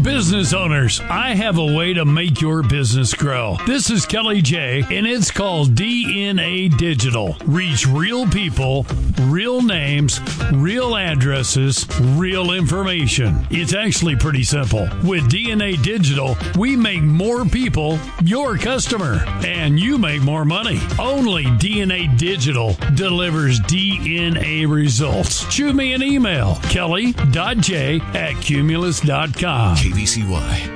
Business owners, I have a way to make your business grow. This is Kelly J, and it's called DNA Digital. Reach real people, real names, real addresses, real information. It's actually pretty simple. With DNA Digital, we make more people your customer, and you make more money. Only DNA Digital delivers DNA results. Shoot me an email, kelly.j@cumulus.com. KBCY.